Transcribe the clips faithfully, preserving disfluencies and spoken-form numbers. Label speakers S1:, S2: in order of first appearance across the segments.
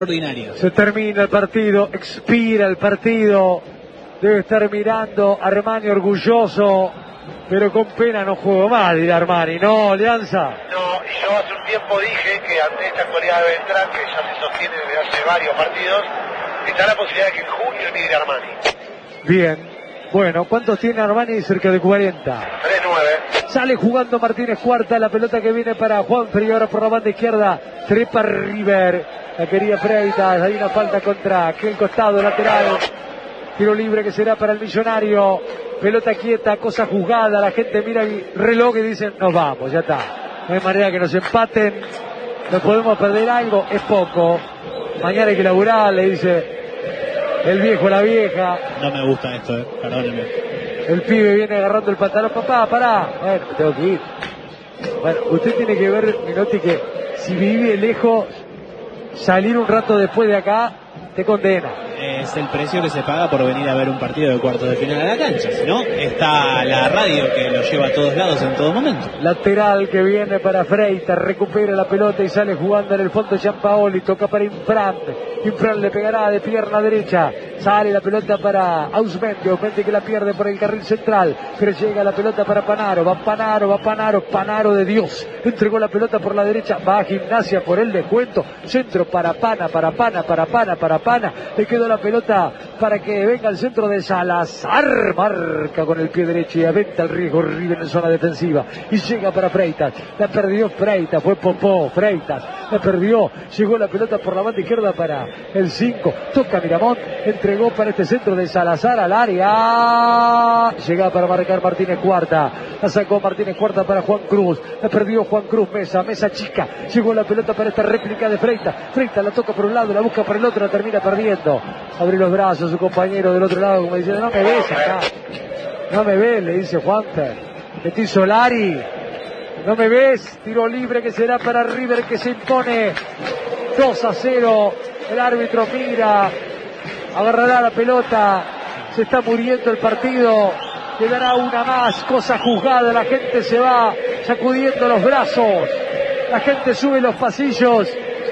S1: Ordinario.
S2: Se termina el partido, expira el partido. Debe estar mirando Armani orgulloso, pero con pena no juego más, dirá Armani. ¿No, Alianza?
S3: No, y yo hace un tiempo dije que ante esta cualidad de Beltrán, que ya se sostiene desde hace varios partidos, está la posibilidad de que en junio emigre Armani.
S2: Bien. Bueno, ¿cuántos tiene Armani? Cerca de cuarenta.
S3: tres nueve.
S2: Sale jugando Martínez Cuarta, la pelota que viene para Juanfer y ahora por la banda izquierda, trepa River, la quería Freitas, hay una falta contra aquel costado lateral, tiro libre que será para el Millonario, pelota quieta, cosa juzgada, la gente mira el reloj y dicen, nos vamos, ya está, no hay manera que nos empaten, no podemos perder algo, es poco, mañana hay que laburar, le dice el viejo a la vieja.
S1: No me gusta esto, eh. Perdóneme.
S2: El pibe viene agarrando el pantalón, papá, pará. Bueno, me tengo que ir. Bueno, usted tiene que ver, Minotti, que si vive lejos, salir un rato después de acá, te condena.
S1: Es el precio que se paga por venir a ver un partido de cuartos de final a la cancha. Si no, está la radio que lo lleva a todos lados en todo momento.
S2: Lateral que viene para Freitas, recupera la pelota y sale jugando en el fondo Gianpaoli, toca para Infran. Infran le pegará de pierna derecha. Sale la pelota para Ausmendi, Ausmendi que la pierde por el carril central, pero llega la pelota para Panaro, va Panaro, va Panaro, Panaro de Dios, entregó la pelota por la derecha, va a Gimnasia por el descuento, centro para Pana, para Pana, para Pana, para Pana, le quedó la pelota para que venga el centro de Salazar, marca con el pie derecho y aventa el riesgo River en zona defensiva, y llega para Freitas, la perdió Freitas, fue Popó, Freitas, la perdió, llegó la pelota por la banda izquierda para el cinco, toca Miramón, entre Llegó para este centro de Salazar al área. Llega para marcar Martínez Cuarta. La sacó Martínez Cuarta para Juan Cruz. La perdió Juan Cruz. Mesa, Mesa chica. Llegó la pelota para esta réplica de Freitas. Freitas la toca por un lado, la busca por el otro, la termina perdiendo. Abre los brazos su compañero del otro lado como diciendo, no me ves acá. No me ves, le dice Juanfer. Petit Solari. No me ves. Tiro libre que será para River que se impone dos a cero. El árbitro mira. Agarrará la pelota, se está muriendo el partido, quedará una más, cosa juzgada, la gente se va sacudiendo los brazos, la gente sube los pasillos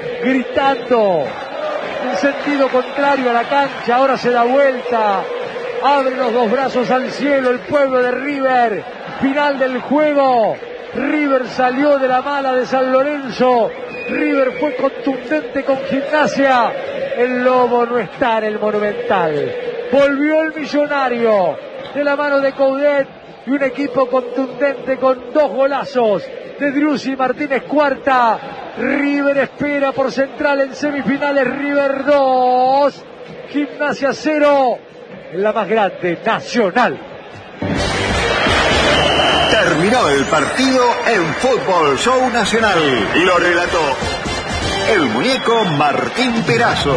S2: gritando en sentido contrario a la cancha, ahora se da vuelta, abre los dos brazos al cielo el pueblo de River, final del juego, River salió de la mala de San Lorenzo, River fue contundente con Gimnasia, el Lobo no está en el Monumental, volvió el Millonario de la mano de Coudet y un equipo contundente con dos golazos de Driussi y Martínez Cuarta. River espera por Central en semifinales, River dos, Gimnasia cero, en la más grande, Nacional.
S4: Terminó el partido en Fútbol Show Nacional y lo relató el muñeco Martín Perazo.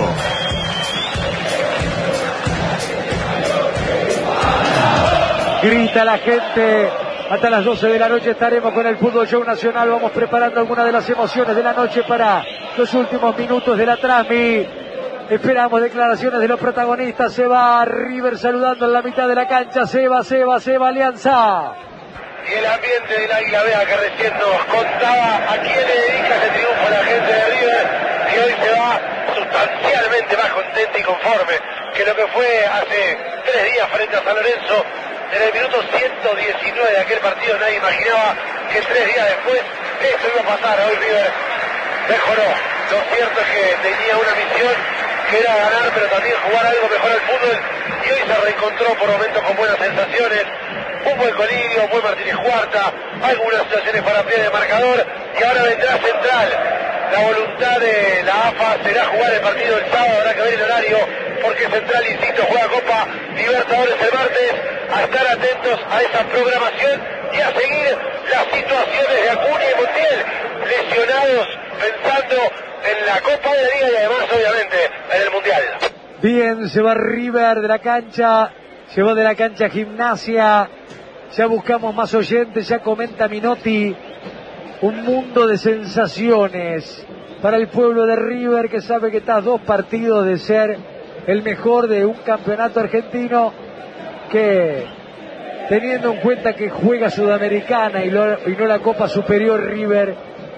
S2: Grita la gente. Hasta las doce de la noche estaremos con el Fútbol Show Nacional. Vamos preparando algunas de las emociones de la noche para los últimos minutos de la transmi. Esperamos declaraciones de los protagonistas. Se va River saludando en la mitad de la cancha. Se va, se va, se va Alianza.
S3: Y el ambiente del Águila Vea que recién nos contaba a quién le dedica ese triunfo a la gente de River, que hoy se va sustancialmente más contenta y conforme que lo que fue hace tres días frente a San Lorenzo. En el minuto ciento diecinueve de aquel partido nadie imaginaba que tres días después esto iba a pasar. Hoy River mejoró. Lo cierto es que tenía una misión que era ganar, pero también jugar algo mejor al fútbol, y hoy se reencontró por momentos con buenas sensaciones. Un buen Colidio, un buen Martínez Cuarta, algunas situaciones para ampliar el marcador, y ahora vendrá Central. La voluntad de la A F A será jugar el partido el sábado, habrá que ver el horario, porque Central, insisto, juega Copa Libertadores el martes. A estar atentos a esa programación y a seguir las situaciones de Acuña y Montiel, lesionados, pensando en la Copa de la Liga y además, obviamente, en el Mundial.
S2: Bien, se va River de la cancha, se va de la cancha Gimnasia. Ya buscamos más oyentes, ya comenta Minotti. Un mundo de sensaciones para el pueblo de River, que sabe que está a dos partidos de ser el mejor de un campeonato argentino, que teniendo en cuenta que juega Sudamericana y, lo, y no la Copa Superior, River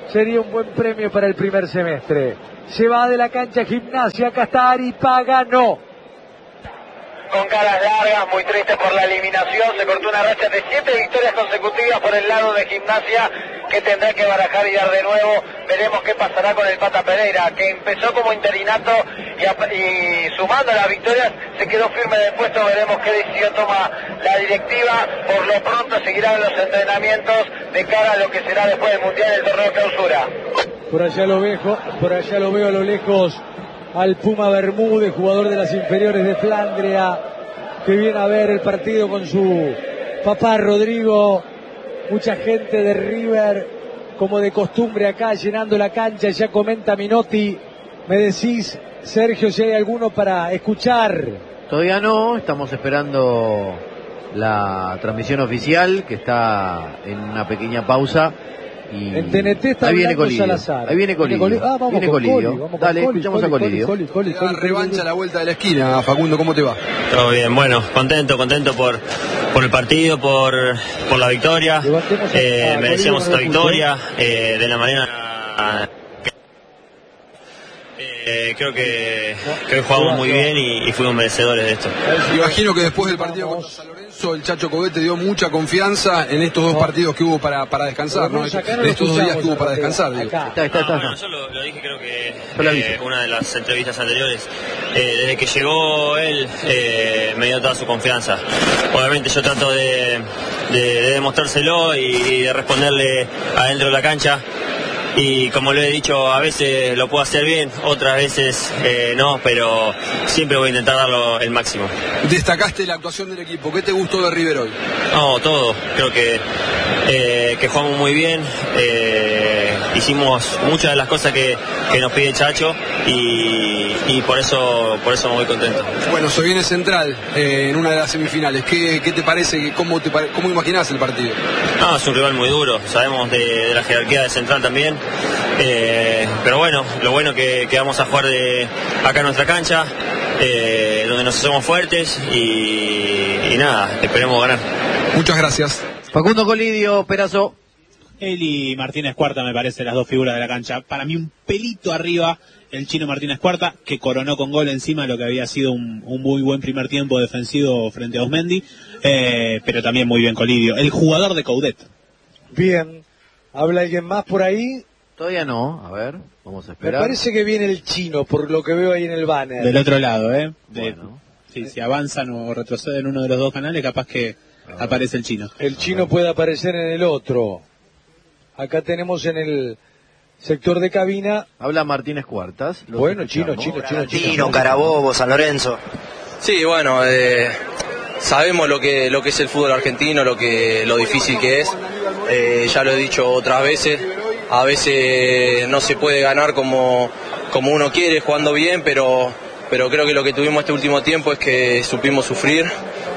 S2: sería un buen premio para el primer semestre. Se va de la cancha Gimnasia, acá está Aripaga, no.
S3: Con caras largas, muy triste por la eliminación, se cortó una racha de siete victorias consecutivas por el lado de Gimnasia, que tendrá que barajar y dar de nuevo. Veremos qué pasará con el Pata Pereira, que empezó como interinato y, y sumando las victorias se quedó firme del puesto. Veremos qué decisión toma la directiva. Por lo pronto seguirán los entrenamientos de cara a lo que será después del Mundial del torneo clausura.
S2: Por allá lo veo, por allá lo veo a lo lejos al Puma Bermúdez, jugador de las inferiores de Flandria, que viene a ver el partido con su papá Rodrigo. Mucha gente de River, como de costumbre acá, llenando la cancha. Ya comenta Minotti. Me decís, Sergio, si hay alguno para escuchar.
S5: Todavía no, estamos esperando la transmisión oficial, que está en una pequeña pausa. Y
S2: en T N T está
S5: ahí viene
S2: Colidio.
S5: Salazar. Ahí viene Colidio.
S2: Viene Colidio. Ah, vamos
S5: viene
S2: con
S5: Colidio.
S2: Coli, vamos
S5: Dale,
S2: con Coli,
S5: escuchamos
S2: Coli,
S5: a Colidio.
S2: Coli, Coli, Coli,
S6: La
S2: Coli,
S6: revancha
S2: Coli.
S6: a la vuelta de la esquina. Facundo, ¿cómo te va?
S7: Todo bien, bueno, contento, contento por, por el partido, por, por la victoria. Eh, merecíamos esta victoria eh, de la manera... Eh, creo que, que hoy jugamos muy bien y, y fuimos merecedores de esto.
S6: Imagino que después del partido contra San Lorenzo, el Chacho Cobete dio mucha confianza en estos dos partidos que hubo para, para descansar, ¿no? En estos dos días que hubo para descansar, digo.
S5: Está, está, está,
S7: No,
S5: está.
S7: bueno, yo lo, lo dije creo que eh, una de las entrevistas anteriores. Eh, desde que llegó él eh, me dio toda su confianza. Obviamente yo trato de, de, de demostrárselo y, y de responderle adentro de la cancha. Y como lo he dicho, a veces lo puedo hacer bien, otras veces eh, no, pero siempre voy a intentar darlo el máximo.
S6: Destacaste la actuación del equipo. ¿Qué te gustó de River hoy?
S7: No, todo. Creo que, eh, que jugamos muy bien. Eh, hicimos muchas de las cosas que, que nos pide Chacho y, y por eso por eso me voy contento.
S6: Bueno, se viene Central eh, en una de las semifinales. ¿Qué, qué te parece? ¿Cómo, te pare... ¿Cómo imaginás el partido?
S7: No, es un rival muy duro. Sabemos de, de la jerarquía de Central también. Eh, pero bueno, lo bueno que, que vamos a jugar de acá en nuestra cancha, eh, donde nos hacemos fuertes y, y nada, esperemos ganar.
S6: Muchas gracias.
S5: Facundo Colidio, Perazo.
S1: Él y Martínez Cuarta me parece las dos figuras de la cancha. Para mí un pelito arriba el chino Martínez Cuarta, que coronó con gol encima lo que había sido un, un muy buen primer tiempo defensivo frente a Osmendi, eh, pero también muy bien Colidio, el jugador de Coudet.
S2: Bien, ¿habla alguien más por ahí?
S5: Todavía no, a ver, vamos a
S2: Me
S5: esperar.
S2: parece que viene el chino, por lo que veo ahí en el banner.
S1: Del otro lado, ¿eh? De,
S5: Bueno.
S1: sí, si avanzan o retroceden uno de los dos canales, capaz que aparece el chino.
S2: El chino puede aparecer en el otro. Acá tenemos en el sector de cabina.
S5: Habla Martínez Cuartas. Los
S2: Bueno,
S5: escuchamos.
S2: chino, chino, chino, chino.
S8: Tino, Carabobo, San Lorenzo.
S9: Sí, bueno, eh, sabemos lo que lo que es el fútbol argentino, lo que lo difícil que es. Eh, ya lo he dicho otras veces. A veces no se puede ganar como, como uno quiere, jugando bien, pero, pero creo que lo que tuvimos este último tiempo es que supimos sufrir,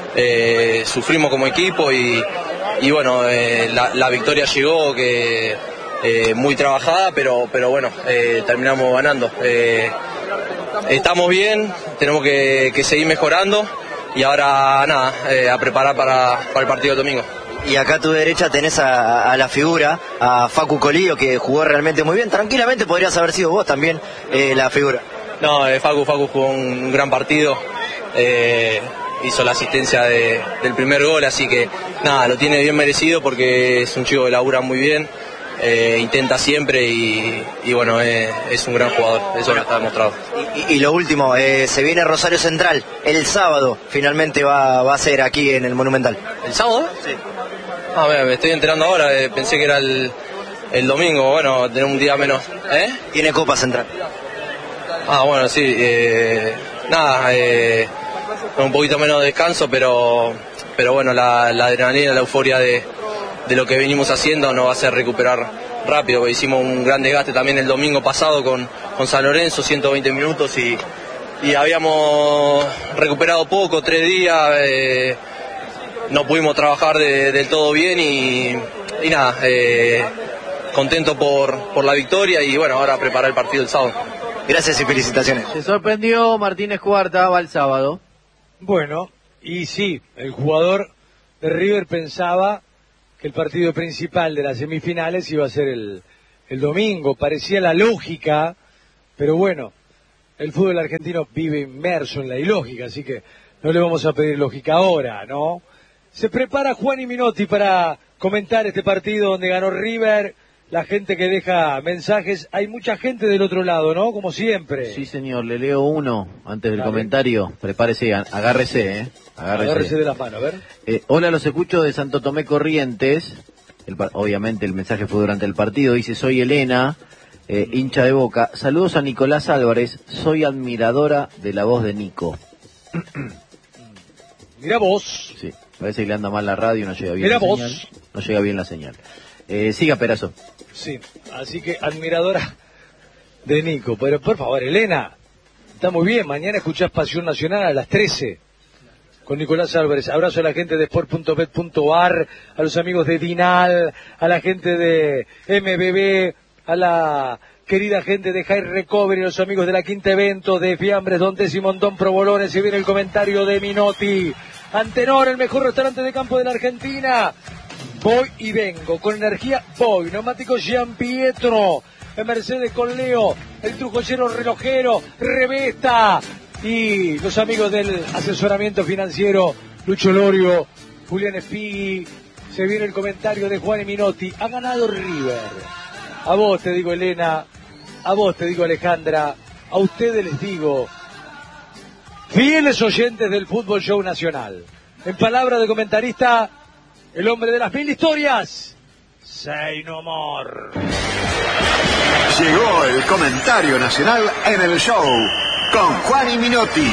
S9: eh, sufrimos como equipo y, y bueno, eh, la, la victoria llegó, que eh, muy trabajada, pero, pero bueno, eh, terminamos ganando. Eh, estamos bien, tenemos que, que seguir mejorando y ahora nada, eh, a preparar para, para el partido del domingo.
S8: Y acá a tu derecha tenés a, a la figura, a Facu Colidio, que jugó realmente muy bien. Tranquilamente podrías haber sido vos también eh, la figura.
S9: No, eh, Facu, Facu jugó un gran partido, eh, hizo la asistencia de, del primer gol, así que nada, lo tiene bien merecido porque es un chico que labura muy bien, eh, intenta siempre y, y bueno, eh, es un gran jugador, eso ya está demostrado.
S8: Y, y lo último, eh, se viene Rosario Central. El sábado finalmente va, va a ser aquí en el Monumental.
S9: ¿El sábado?
S8: Sí.
S9: Ah, me, me estoy enterando ahora, eh, pensé que era el, el domingo, bueno, tener un día menos. ¿Eh?
S8: Tiene Copa Central.
S9: Ah, bueno, sí, eh, nada, eh, con un poquito menos de descanso, pero, pero bueno, la, la adrenalina, la euforia de, de lo que venimos haciendo nos va a hacer recuperar rápido, porque hicimos un gran desgaste también el domingo pasado con, con San Lorenzo, ciento veinte minutos y, y habíamos recuperado poco, tres días, eh, no pudimos trabajar de, del todo bien y, y nada, eh, contento por, por la victoria y bueno, ahora preparar el partido el sábado.
S8: Gracias y felicitaciones.
S5: Se sorprendió Martínez Cuarta, va el sábado.
S2: Bueno, y sí, el jugador de River pensaba que el partido principal de las semifinales iba a ser el, el domingo, parecía la lógica, pero bueno, el fútbol argentino vive inmerso en la ilógica, así que no le vamos a pedir lógica ahora, ¿no? Se prepara Juan y Minotti para comentar este partido donde ganó River. La gente que deja mensajes, hay mucha gente del otro lado, ¿no? Como siempre.
S5: Sí, señor, le leo uno antes del
S2: Dale.
S5: comentario. Prepárese, agárrese, ¿eh? Agárrese,
S2: agárrese de las manos, a ver.
S5: Eh, hola, los escucho de Santo Tomé Corrientes. El, obviamente el mensaje fue durante el partido. Dice, soy Elena, eh, hincha de Boca. Saludos a Nicolás Álvarez, soy admiradora de la voz de Nico.
S2: Mira vos.
S5: Sí, parece que le anda mal la radio, no llega bien
S2: Mira
S5: la
S2: vos.
S5: señal. No llega bien la señal. Eh, siga, Perazo.
S2: Sí, así que admiradora de Nico. Pero por favor, Elena, está muy bien. Mañana escuchás Pasión Nacional a las trece con Nicolás Álvarez. Abrazo a la gente de sport punto bet punto ar, a los amigos de Dinal, a la gente de M B B, a la querida gente de High Recovery, a los amigos de la Quinta Eventos, de Fiambres, Don Tesi, Montón, Provolones. Y viene el comentario de Minotti. Antenor, el mejor restaurante de campo de la Argentina. Voy y vengo, con energía voy, neumáticos Gian Pietro, el Mercedes con Leo, el trujollero relojero, Revesta, y los amigos del asesoramiento financiero, Lucho Lorio, Julián Espigui. Se viene el comentario de Juan y Minotti, ha ganado River. A vos te digo, Elena, a vos te digo, Alejandra, a ustedes les digo, fieles oyentes del Fútbol Show Nacional, en palabra de comentarista, el hombre de las mil historias, Say No More.
S4: Llegó el comentario nacional en el show con Juan y Minotti.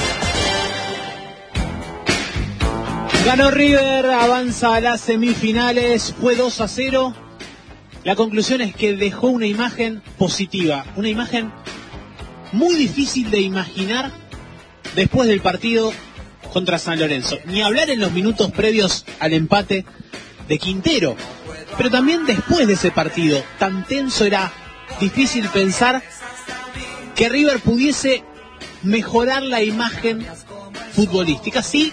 S1: Ganó River, avanza a las semifinales, fue dos a cero. La conclusión es que dejó una imagen positiva, una imagen muy difícil de imaginar después del partido contra San Lorenzo. Ni hablar en los minutos previos al empate de Quintero. Pero también después de ese partido tan tenso era difícil pensar que River pudiese mejorar la imagen futbolística. Sí,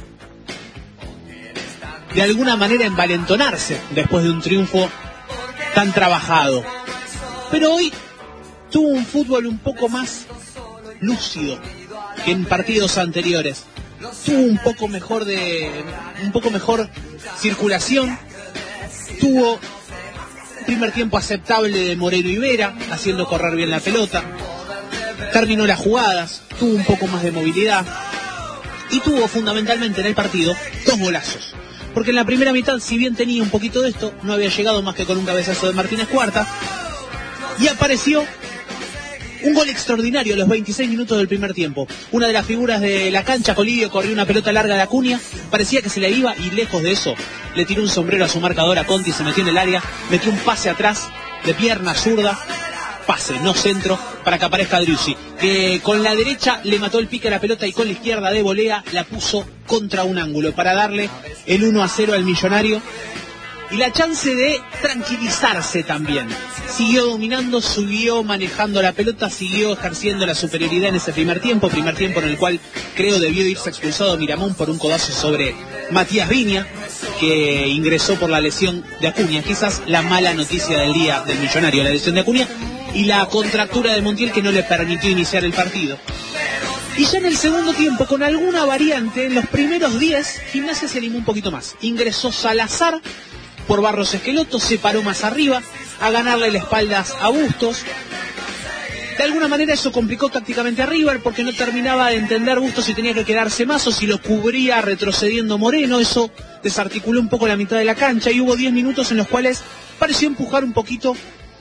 S1: de alguna manera envalentonarse después de un triunfo tan trabajado. Pero hoy tuvo un fútbol un poco más lúcido que en partidos anteriores. Tuvo un poco mejor de un poco mejor circulación, tuvo un primer tiempo aceptable de Moreno y Vera, haciendo correr bien la pelota, terminó las jugadas, tuvo un poco más de movilidad y tuvo fundamentalmente en el partido dos golazos, porque en la primera mitad, si bien tenía un poquito de esto, no había llegado más que con un cabezazo de Martínez Cuarta, y apareció un gol extraordinario a los veintiséis minutos del primer tiempo. Una de las figuras de la cancha, Colidio, corrió una pelota larga de Acuña, parecía que se le iba y lejos de eso le tiró un sombrero a su marcador, a Conti, se metió en el área, metió un pase atrás de pierna zurda, pase, no centro, para que aparezca Driussi, que con la derecha le mató el pique a la pelota y con la izquierda de volea la puso contra un ángulo para darle el uno a cero al Millonario y la chance de tranquilizarse también. Siguió dominando, siguió manejando la pelota, siguió ejerciendo la superioridad en ese primer tiempo, primer tiempo en el cual creo debió irse expulsado Miramón por un codazo sobre Matías Viña, que ingresó por la lesión de Acuña. Quizás la mala noticia del día del Millonario, la lesión de Acuña y la contractura de Montiel, que no le permitió iniciar el partido. Y ya en el segundo tiempo, con alguna variante, en los primeros diez, Gimnasia se animó un poquito más. Ingresó Salazar por Barros Esqueloto, se paró más arriba a ganarle las espaldas a Bustos. De alguna manera eso complicó tácticamente a River, porque no terminaba de entender Bustos si tenía que quedarse más o si lo cubría retrocediendo Moreno. Eso desarticuló un poco la mitad de la cancha y hubo diez minutos en los cuales pareció empujar un poquito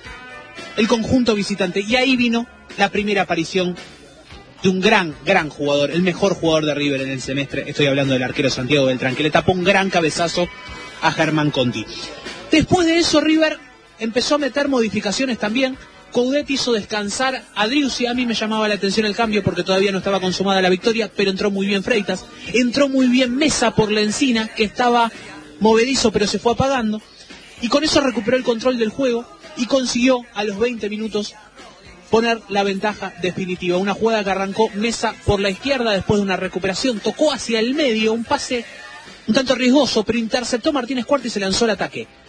S1: el conjunto visitante. Y ahí vino la primera aparición de un gran, gran jugador, el mejor jugador de River en el semestre. Estoy hablando del arquero Santiago Beltrán, que le tapó un gran cabezazo a Germán Conti. Después de eso River empezó a meter modificaciones también. Coudet hizo descansar a Driussi. A mí me llamaba la atención el cambio porque todavía no estaba consumada la victoria, pero entró muy bien Freitas, entró muy bien Mesa por la Encina, que estaba movedizo pero se fue apagando, y con eso recuperó el control del juego y consiguió a los veinte minutos poner la ventaja definitiva. Una jugada que arrancó Mesa por la izquierda después de una recuperación, tocó hacia el medio, un pase un tanto riesgoso, pero interceptó Martínez Cuarta y se lanzó al ataque.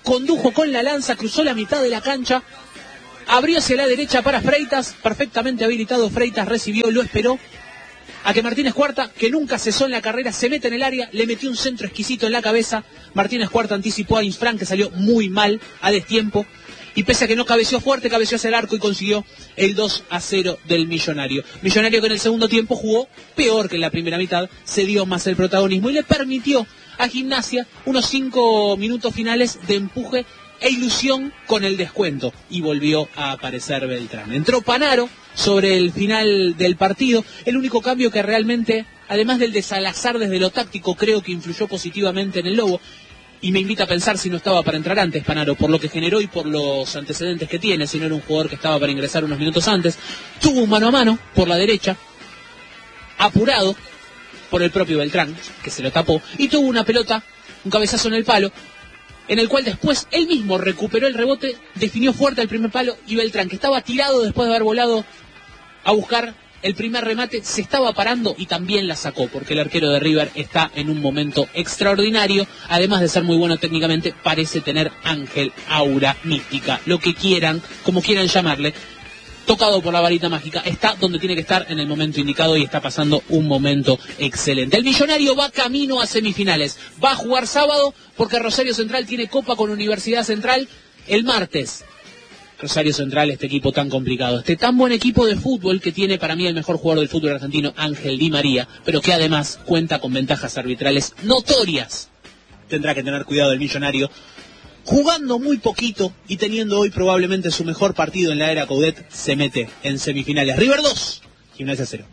S1: condujo con la lanza, cruzó la mitad de la cancha, abrió hacia la derecha para Freitas, perfectamente habilitado Freitas, recibió, lo esperó a que Martínez Cuarta, que nunca cesó en la carrera, se mete en el área, le metió un centro exquisito en la cabeza. Martínez Cuarta anticipó a Infran, que salió muy mal a destiempo, y pese a que no cabeció fuerte, cabeció hacia el arco y consiguió el dos a cero del Millonario. Millonario que en el segundo tiempo jugó peor que en la primera mitad, se dio más el protagonismo y le permitió a Gimnasia unos cinco minutos finales de empuje e ilusión con el descuento, y volvió a aparecer Beltrán. Entró Panaro sobre el final del partido, el único cambio que realmente, además del de Salazar desde lo táctico, creo que influyó positivamente en el Lobo, y me invita a pensar si no estaba para entrar antes Panaro, por lo que generó y por los antecedentes que tiene, si no era un jugador que estaba para ingresar unos minutos antes. Tuvo un mano a mano por la derecha, apurado por el propio Beltrán, que se lo tapó, y tuvo una pelota, un cabezazo en el palo, en el cual después él mismo recuperó el rebote, definió fuerte el primer palo, y Beltrán, que estaba tirado después de haber volado a buscar el primer remate, se estaba parando y también la sacó, porque el arquero de River está en un momento extraordinario. Además de ser muy bueno técnicamente, parece tener ángel, aura, mística, lo que quieran, como quieran llamarle. Tocado por la varita mágica, está donde tiene que estar en el momento indicado y está pasando un momento excelente. El Millonario va camino a semifinales, va a jugar sábado porque Rosario Central tiene copa con Universidad Central el martes. Rosario Central, este equipo tan complicado, este tan buen equipo de fútbol que tiene para mí el mejor jugador del fútbol argentino, Ángel Di María, pero que además cuenta con ventajas arbitrales notorias. Tendrá que tener cuidado el Millonario, jugando muy poquito y teniendo hoy probablemente su mejor partido en la era Coudet, se mete en semifinales. River dos, Gimnasia cero.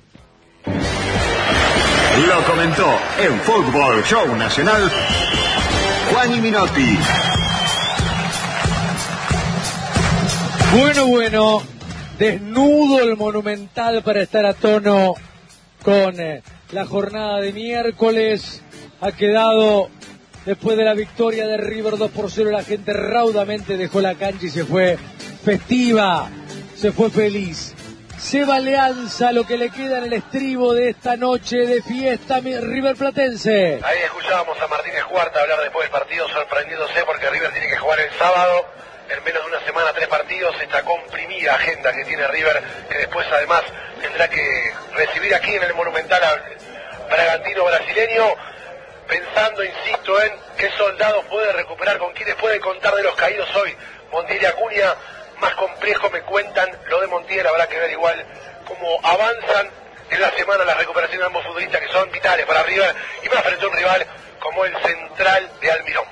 S4: Lo comentó en Fútbol Show Nacional Juan Minotti.
S2: Bueno, bueno, desnudo el Monumental para estar a tono con eh, la jornada de miércoles. Ha quedado, después de la victoria de River dos por cero, la gente raudamente dejó la cancha y se fue festiva, se fue feliz. Seba Alianza, lo que le queda en el estribo de esta noche de fiesta River Platense.
S3: Ahí escuchábamos a Martínez Cuarta hablar después del partido, sorprendiéndose porque River tiene que jugar el sábado. En menos de una semana, tres partidos, esta comprimida agenda que tiene River, que después además tendrá que recibir aquí en el Monumental al Bragantino brasileño, pensando, insisto, en qué soldados puede recuperar, con quiénes puede contar de los caídos hoy. Montiel y Acuña, más complejo me cuentan lo de Montiel, habrá que ver igual cómo avanzan en la semana la recuperación de ambos futbolistas que son vitales para River, y más frente a un rival como el Central de Almirón.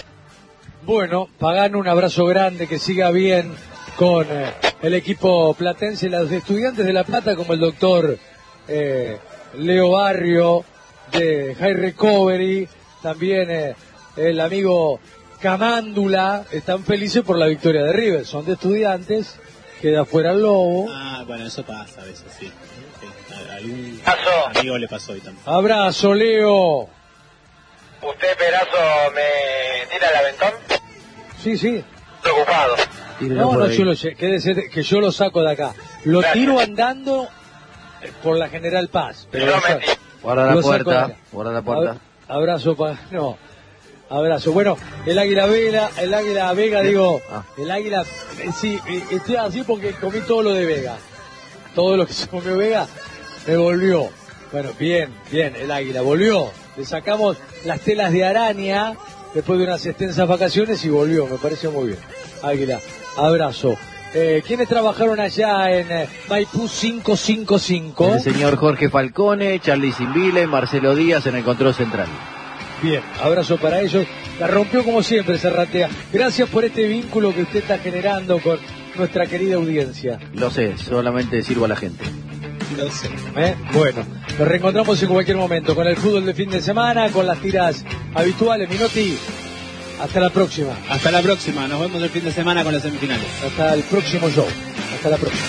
S2: Bueno, Pagano, un abrazo grande, que siga bien con eh, el equipo platense, los estudiantes de La Plata, como el doctor eh, Leo Barrio de High Recovery, también eh, el amigo Camándula, están felices por la victoria de River, son de estudiantes, queda fuera el Lobo.
S1: Ah, bueno, eso pasa a veces, sí. sí. A algún
S3: Abrazo.
S1: amigo le pasó hoy también.
S2: Abrazo, Leo.
S3: ¿Usted, Perazo, me tira el aventón?
S2: Sí, sí.
S3: Preocupado.
S2: No, no, yo lo sé, quédese, que yo lo saco de acá. Lo Gracias. Tiro andando por la General Paz. Pero
S3: no
S2: lo
S3: me
S2: saco,
S5: guarda la puerta,
S2: guarda,
S5: guarda la puerta.
S2: Abrazo para... No, abrazo. Bueno, el Águila Vega, el Águila Vega, digo, ah. el Águila... Sí, estoy así porque comí todo lo de Vega. Todo lo que se comió Vega me volvió. Bueno, bien, bien, el Águila volvió. Le sacamos las telas de araña después de unas extensas vacaciones y volvió, me parece muy bien. Águila, abrazo. Eh, ¿Quiénes trabajaron allá en eh, Maipú cinco cinco cinco?
S5: El señor Jorge Falcone, Charly Simbile, Marcelo Díaz en el control central.
S2: Bien, abrazo para ellos. La rompió como siempre, Serratea. Gracias por este vínculo que usted está generando con nuestra querida audiencia.
S5: Lo sé, solamente sirvo a la gente.
S2: Lo sé. ¿Eh? Bueno, nos reencontramos en cualquier momento con el fútbol de fin de semana, con las tiras habituales. Minotti, hasta la próxima.
S1: Hasta la próxima, nos vemos el fin de semana con las semifinales.
S2: Hasta el próximo show. Hasta la próxima.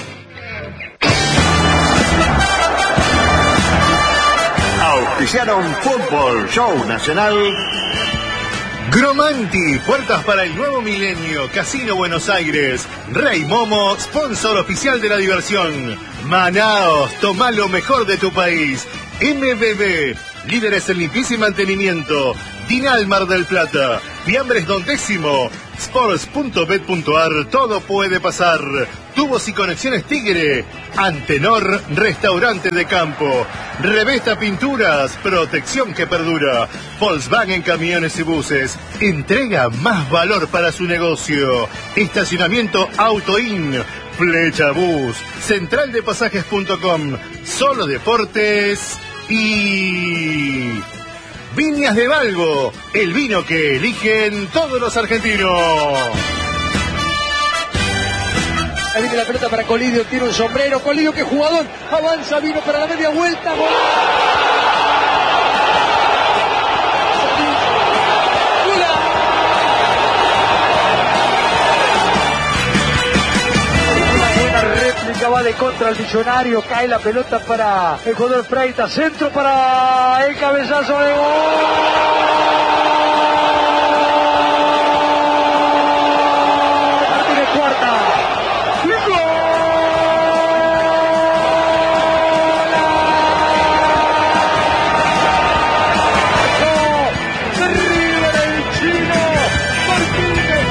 S4: Auspiciaron Fútbol Show Nacional. Gromanti, puertas para el nuevo milenio, Casino Buenos Aires. Rey Momo, sponsor oficial de la diversión. Manaos, toma lo mejor de tu país. M B B, líderes en limpieza y mantenimiento. Dinal Mar del Plata, Fiambres Don Décimo, sports punto bet punto ar, todo puede pasar. Tubos y conexiones Tigre. Antenor, restaurante de campo. Revesta Pinturas, protección que perdura. Volkswagen Camiones y Buses, entrega más valor para su negocio. Estacionamiento Autoin. Flecha Bus, central de pasajes punto com, Solo Deportes y Viñas de Valgo, el vino que eligen todos los argentinos.
S2: Ahí viene la pelota para Colidio, tira un sombrero, Colidio, qué jugador, avanza, vino para la media vuelta, gol. Va de contra el Millonario, cae la pelota para el jugador Freitas, centro para el cabezazo de gol.